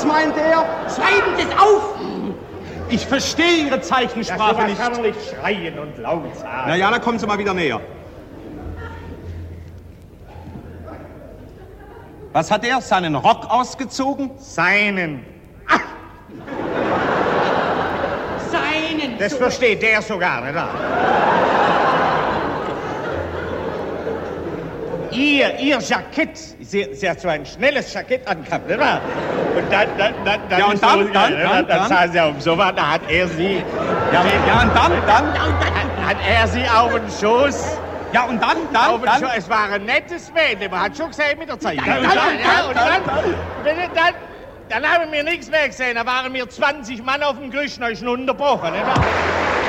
Was meint er? Schreiben Sie es auf! Ich verstehe Ihre Zeichensprache nicht. kann man nicht schreien und laut sagen. Na ja, da kommen Sie mal wieder näher. Was hat er? Seinen Rock ausgezogen? Seinen. Seinen! Das versteht der sogar, nicht wahr? Ihr Jackett, sie hat so ein schnelles Jackett angehabt, nicht wahr? Und dann Ja, und dann saß sie auf dem Sofa, da hat er sie... Ja, und dann? Hat er sie auf den Schoß... Ja, und dann? Es war ein nettes Mädchen, man hat schon gesehen mit der Zeit. Dann haben wir nichts mehr gesehen, da waren wir 20 Mann auf dem Gerüst, da ist schon unterbrochen, nicht wahr?